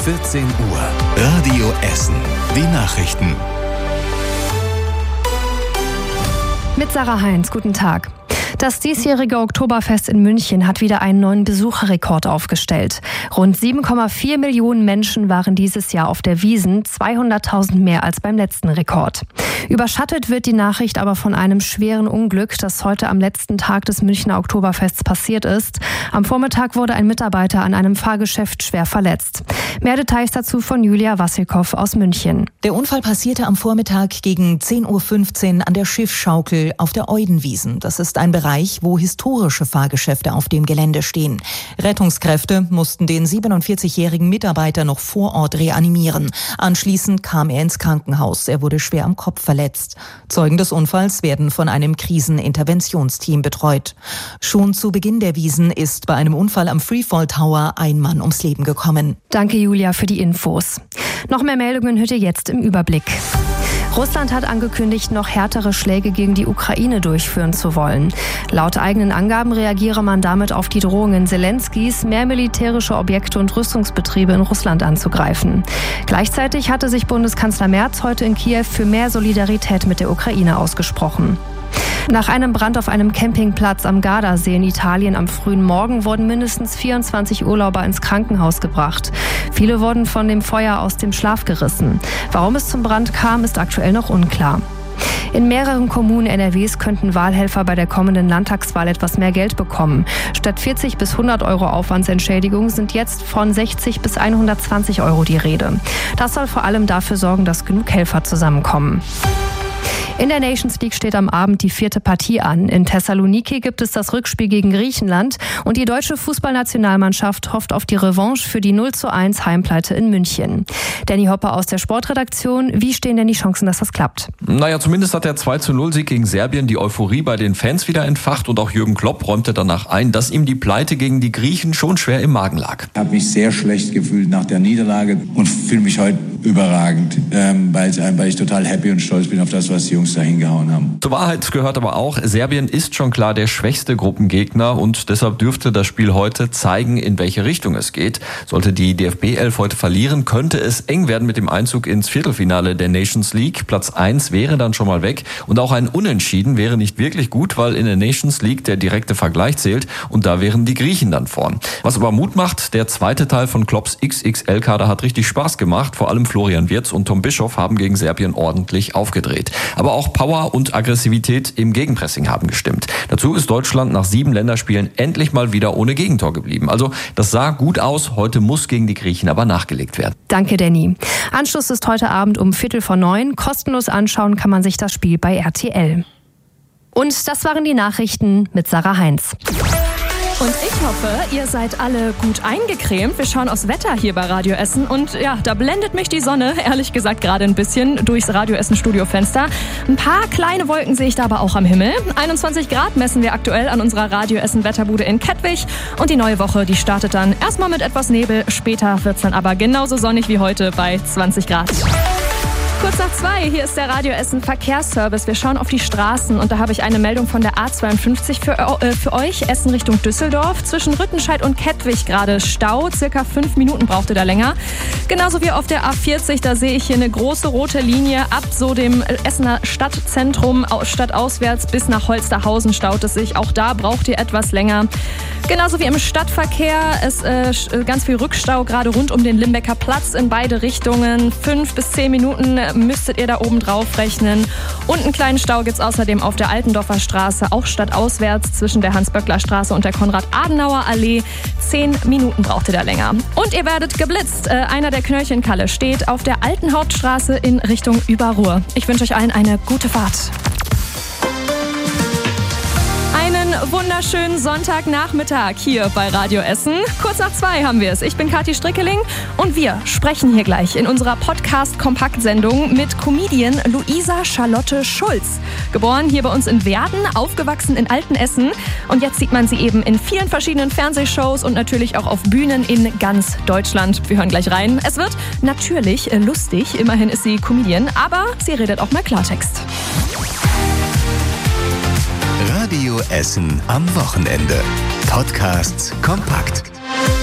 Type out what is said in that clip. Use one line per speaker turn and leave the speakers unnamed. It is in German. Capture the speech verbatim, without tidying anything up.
vierzehn Uhr, Radio Essen. Die Nachrichten.
Mit Sarah Heinz, guten Tag. Das diesjährige Oktoberfest in München hat wieder einen neuen Besucherrekord aufgestellt. Rund sieben Komma vier Millionen Menschen waren dieses Jahr auf der Wiesn, zweihunderttausend mehr als beim letzten Rekord. Überschattet wird die Nachricht aber von einem schweren Unglück, das heute am letzten Tag des Münchner Oktoberfests passiert ist. Am Vormittag wurde ein Mitarbeiter an einem Fahrgeschäft schwer verletzt. Mehr Details dazu von Julia Wassilkow aus München.
Der Unfall passierte am Vormittag gegen zehn Uhr fünfzehn an der Schiffschaukel auf der Eudenwiesen. Das ist ein Bereich, wo historische Fahrgeschäfte auf dem Gelände stehen. Rettungskräfte mussten den siebenundvierzigjährigen Mitarbeiter noch vor Ort reanimieren. Anschließend kam er ins Krankenhaus. Er wurde schwer am Kopf verletzt. Zeugen des Unfalls werden von einem Kriseninterventionsteam betreut. Schon zu Beginn der Wiesn ist bei einem Unfall am Freefall Tower ein Mann ums Leben gekommen.
Danke, Julia, für die Infos. Noch mehr Meldungen hört ihr jetzt im Überblick. Russland hat angekündigt, noch härtere Schläge gegen die Ukraine durchführen zu wollen. Laut eigenen Angaben reagiere man damit auf die Drohungen Selenskys, mehr militärische Objekte und Rüstungsbetriebe in Russland anzugreifen. Gleichzeitig hatte sich Bundeskanzler Merz heute in Kiew für mehr Solidarität mit der Ukraine ausgesprochen. Nach einem Brand auf einem Campingplatz am Gardasee in Italien am frühen Morgen wurden mindestens vierundzwanzig Urlauber ins Krankenhaus gebracht. Viele wurden von dem Feuer aus dem Schlaf gerissen. Warum es zum Brand kam, ist aktuell noch unklar. In mehreren Kommunen N R Ws könnten Wahlhelfer bei der kommenden Landtagswahl etwas mehr Geld bekommen. Statt vierzig bis hundert Euro Aufwandsentschädigung sind jetzt von sechzig bis hundertzwanzig Euro die Rede. Das soll vor allem dafür sorgen, dass genug Helfer zusammenkommen. In der Nations League steht am Abend die vierte Partie an. In Thessaloniki gibt es das Rückspiel gegen Griechenland und die deutsche Fußballnationalmannschaft hofft auf die Revanche für die null zu eins Heimpleite in München. Danny Hopper aus der Sportredaktion, wie stehen denn die Chancen, dass das klappt?
Naja, zumindest hat der zwei zu null Sieg gegen Serbien die Euphorie bei den Fans wieder entfacht und auch Jürgen Klopp räumte danach ein, dass ihm die Pleite gegen die Griechen schon schwer im Magen lag.
Ich habe mich sehr schlecht gefühlt nach der Niederlage und fühle mich heute überragend, ähm, weil, weil ich total happy und stolz bin auf das, was die Jungs da hingehauen haben.
Zur Wahrheit gehört aber auch, Serbien ist schon klar der schwächste Gruppengegner und deshalb dürfte das Spiel heute zeigen, in welche Richtung es geht. Sollte die D F B elf heute verlieren, könnte es eng werden mit dem Einzug ins Viertelfinale der Nations League. Platz eins wäre dann schon mal weg und auch ein Unentschieden wäre nicht wirklich gut, weil in der Nations League der direkte Vergleich zählt und da wären die Griechen dann vorn. Was aber Mut macht, der zweite Teil von Klopps X X L-Kader hat richtig Spaß gemacht. Vor allem Florian Wirtz und Tom Bischoff haben gegen Serbien ordentlich aufgedreht. Aber auch Power und Aggressivität im Gegenpressing haben gestimmt. Dazu ist Deutschland nach sieben Länderspielen endlich mal wieder ohne Gegentor geblieben. Also das sah gut aus. Heute muss gegen die Griechen aber nachgelegt werden.
Danke, Danny. Anschluss ist heute Abend um Viertel vor neun. Kostenlos anschauen kann man sich das Spiel bei R T L. Und das waren die Nachrichten mit Sarah Heinz.
Und ich hoffe, ihr seid alle gut eingecremt. Wir schauen aufs Wetter hier bei Radio Essen und ja, da blendet mich die Sonne, ehrlich gesagt, gerade ein bisschen durchs Radio Essen Studiofenster. Ein paar kleine Wolken sehe ich da aber auch am Himmel. einundzwanzig Grad messen wir aktuell an unserer Radio Essen Wetterbude in Kettwig und die neue Woche, die startet dann erstmal mit etwas Nebel, später wird's dann aber genauso sonnig wie heute bei zwanzig Grad. Kurz nach zwei, hier ist der Radio Essen Verkehrsservice. Wir schauen auf die Straßen und da habe ich eine Meldung von der A zweiundfünfzig für, äh, für euch. Essen Richtung Düsseldorf. Zwischen Rüttenscheid und Kettwig gerade Stau. Circa fünf Minuten brauchte da länger. Genauso wie auf der A vierzig, da sehe ich hier eine große rote Linie. Ab so dem Essener Stadtzentrum, stadtauswärts bis nach Holsterhausen staut es sich. Auch da braucht ihr etwas länger. Genauso wie im Stadtverkehr ist äh, ganz viel Rückstau, gerade rund um den Limbecker Platz in beide Richtungen. Fünf bis zehn Minuten müsstet ihr da oben drauf rechnen. Und einen kleinen Stau gibt es außerdem auf der Altendorfer Straße, auch stadtauswärts zwischen der Hans-Böckler-Straße und der Konrad-Adenauer-Allee. Zehn Minuten braucht ihr da länger. Und ihr werdet geblitzt. Äh, einer der Knöllchenkalle steht auf der alten Hauptstraße in Richtung Überruhr. Ich wünsche euch allen eine gute Fahrt. Einen wunderschönen Sonntagnachmittag hier bei Radio Essen. Kurz nach zwei haben wir es. Ich bin Kathi Strickeling und wir sprechen hier gleich in unserer Podcast-Kompakt-Sendung mit Comedian Luisa Charlotte Schulz. Geboren hier bei uns in Werden, aufgewachsen in Altenessen und jetzt sieht man sie eben in vielen verschiedenen Fernsehshows und natürlich auch auf Bühnen in ganz Deutschland. Wir hören gleich rein. Es wird natürlich lustig, immerhin ist sie Comedian, aber sie redet auch mal Klartext.
Radio Essen am Wochenende. Podcasts kompakt.